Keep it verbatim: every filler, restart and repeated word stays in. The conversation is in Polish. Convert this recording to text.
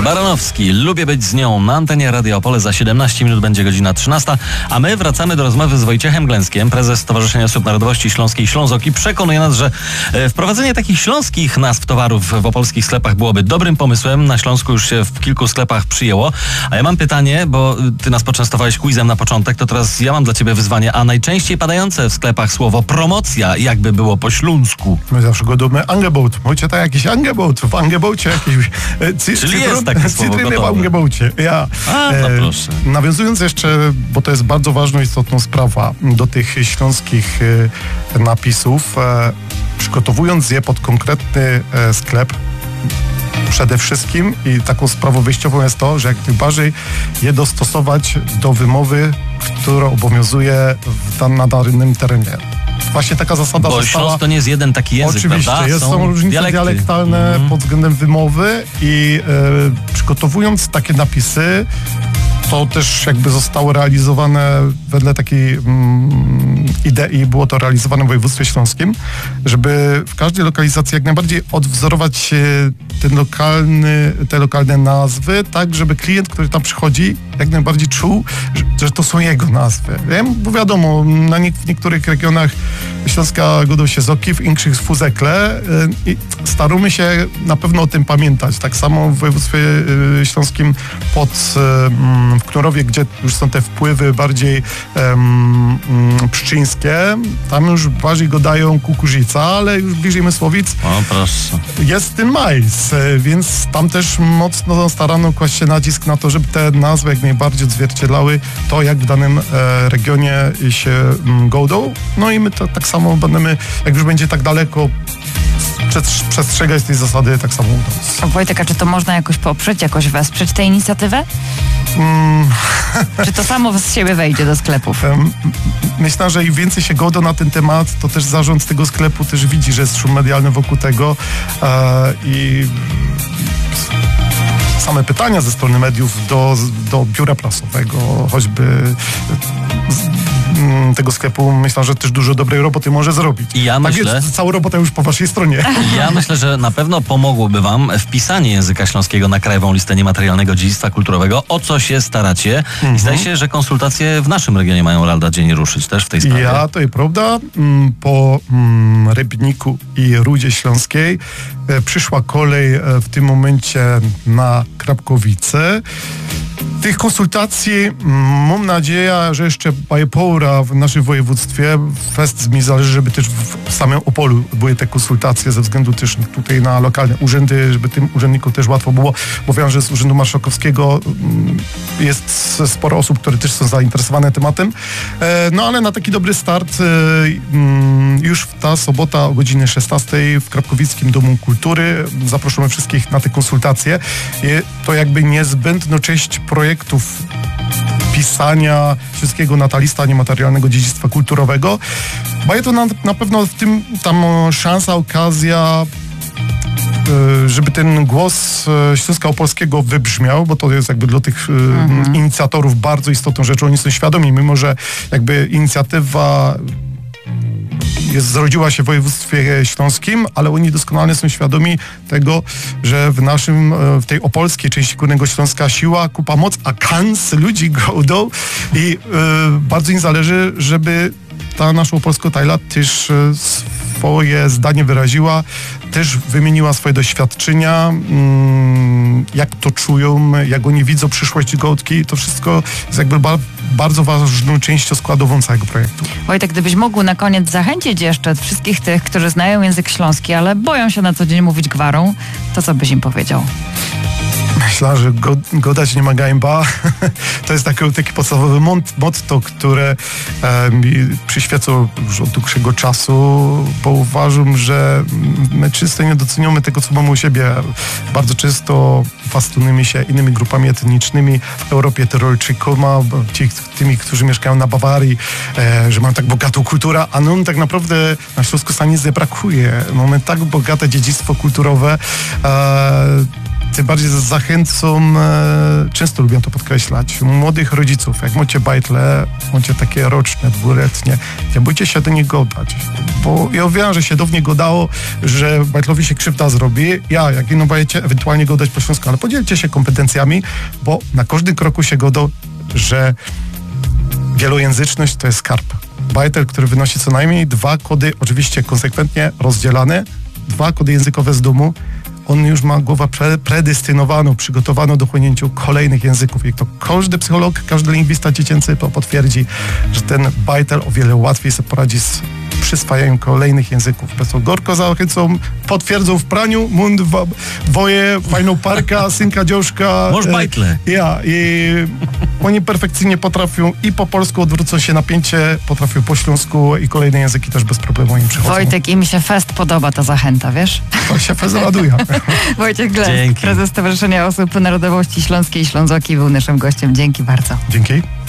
Baranowski, lubię być z nią na antenie Radia Opole. Za siedemnaście minut będzie godzina trzynasta, a my wracamy do rozmowy z Wojciechem Glęskiem, prezes Stowarzyszenia Osób Narodowości Śląskiej Ślązoki. Przekonuje nas, że wprowadzenie takich śląskich nazw towarów w opolskich sklepach byłoby dobrym pomysłem. Na Śląsku już się w kilku sklepach przyjęło. A ja mam pytanie, bo ty nas poczęstowałeś quizem na początek, to teraz ja mam dla ciebie wyzwanie. A najczęściej padające w sklepach słowo promocja, jakby było po śląsku? My zawsze go dummy Angebot. Mówicie tak jakiś Angebot. W Angebocie jakiś... Cy, Czyli cytrun, jest takie słowo cytryny w Angebocie. Ja. A, no proszę. E, nawiązując jeszcze, bo to jest bardzo ważną, istotną sprawa, do tych śląskich e, napisów, e, przygotowując je pod konkretny e, sklep, przede wszystkim i taką sprawą wyjściową jest to, że jak najbardziej je dostosować do wymowy, która obowiązuje w dan- na danym terenie. Właśnie taka zasada Bo została... Śląsk to nie jest jeden taki język, Oczywiście, prawda? jest, są, są różnice dialekty. dialektalne mm. pod względem wymowy i e, przygotowując takie napisy, to też jakby zostało realizowane wedle takiej mm, idei, było to realizowane w województwie śląskim, żeby w każdej lokalizacji jak najbardziej odwzorować ten lokalny, te lokalne nazwy, tak żeby klient, który tam przychodzi, jak najbardziej czuł, że, że to są jego nazwy. Wiem, bo wiadomo, na nie, w niektórych regionach Śląska godą się zoki, w innych fuzekle yy, i staramy się na pewno o tym pamiętać. Tak samo w województwie yy, śląskim pod yy, w Knurowie, gdzie już są te wpływy bardziej um, um, pszczyńskie, tam już bardziej go dają kukurzyca, ale już bliżej Mysłowic o, proszę. jest ten majs, więc tam też mocno starano kłaść się nacisk na to, żeby te nazwy jak najbardziej odzwierciedlały to, jak w danym e, regionie się m, godą. No i my to tak samo będziemy, jak już będzie tak daleko przestrzegać tej zasady, tak samo udać. Wojtek, a czy to można jakoś poprzeć, jakoś wesprzeć tę inicjatywę? Mm. Czy to samo z siebie wejdzie do sklepów? Myślę, że im więcej się godo na ten temat, to też zarząd tego sklepu też widzi, że jest szum medialny wokół tego e, i same pytania ze strony mediów do, do biura prasowego, choćby tego sklepu, myślę, że też dużo dobrej roboty może zrobić. I ja tak myślę, więc cała robota już po waszej stronie. Ja myślę, że na pewno pomogłoby wam wpisanie języka śląskiego na krajową listę niematerialnego dziedzictwa kulturowego, o co się staracie. Mhm. I zdaje się, że konsultacje w naszym regionie mają lada dzień ruszyć też w tej sprawie. Ja, to jest prawda. Po Rybniku i Rudzie Śląskiej przyszła kolej w tym momencie na Krapkowice. Tych konsultacji mam nadzieję, że jeszcze bajpoura w naszym województwie. Fest mi zależy, żeby też w samym Opolu były te konsultacje ze względu też tutaj na lokalne urzędy, żeby tym urzędnikom też łatwo było, bo wiem, że z Urzędu Marszałkowskiego jest sporo osób, które też są zainteresowane tematem. No ale na taki dobry start już w ta sobota o godzinie szesnastej w Krapkowickim Domu Kultury zapraszamy wszystkich na te konsultacje. To jakby niezbędna część projektów pisania wszystkiego na ta lista niematerialnego dziedzictwa kulturowego. Bo to na, na pewno w tym tam szansa, okazja, żeby ten głos Śląska Opolskiego wybrzmiał, bo to jest jakby dla tych mhm. inicjatorów bardzo istotną rzeczą. Oni są świadomi, mimo że jakby inicjatywa jest, zrodziła się w województwie śląskim, ale oni doskonale są świadomi tego, że w naszym, w tej opolskiej części Górnego Śląska siła, kupa, moc, a kans ludzi gołdą i y, bardzo im zależy, żeby ta nasza opolska tajla też swoje zdanie wyraziła, też wymieniła swoje doświadczenia, mm, jak to czują, jak oni widzą przyszłość gołdki. To wszystko jest jakby ba- bardzo ważną częścią składową całego projektu. Wojtek, gdybyś mógł na koniec zachęcić jeszcze wszystkich tych, którzy znają język śląski, ale boją się na co dzień mówić gwarą, to co byś im powiedział? Myślę, że go, godać nie ma gęba. To jest taki, taki podstawowy motto, które e, mi przyświeca już od dłuższego czasu, bo uważam, że my czysto nie doceniamy tego, co mamy u siebie. Bardzo często fascynujemy się innymi grupami etnicznymi w Europie, Tyrolczykoma, ci, tymi, którzy mieszkają na Bawarii, e, że mają tak bogatą kulturę, a nam tak naprawdę na Śląsku nic nie brakuje. Mamy tak bogate dziedzictwo kulturowe, e, tym bardziej zachęcą, e, często lubią to podkreślać, młodych rodziców, jak macie bajtle, macie takie roczne, dwuletnie, nie bójcie się do nich godać, bo ja wiem, że się do mnie godało, że bajtlowi się krzywda zrobi, ja, jak inną bajecie, ewentualnie godać po śląsku, ale podzielcie się kompetencjami, bo na każdym kroku się godą, że wielojęzyczność to jest skarb. Bajtel, który wynosi co najmniej dwa kody, oczywiście konsekwentnie rozdzielane, dwa kody językowe z domu, on już ma głowę pre, predestynowaną, przygotowaną do chłonięcia kolejnych języków. I to każdy psycholog, każdy lingwista dziecięcy potwierdzi, że ten bajtel o wiele łatwiej sobie poradzi z przyswajaniem kolejnych języków. Bez to gorko zachęcą, potwierdzą w praniu, mund, w, woje, fajną parka, synka, dziążka. Może bajtle. E, ja, i oni perfekcyjnie potrafią i po polsku odwrócą się napięcie, potrafią po śląsku i kolejne języki też bez problemu im przychodzą. Wojtek, im się fest podoba ta zachęta, wiesz? To się fest ładuje. Wojciech Glęsk, Dzięki. prezes Stowarzyszenia Osób Narodowości Śląskiej i Ślązoki był naszym gościem. Dzięki bardzo. Dzięki.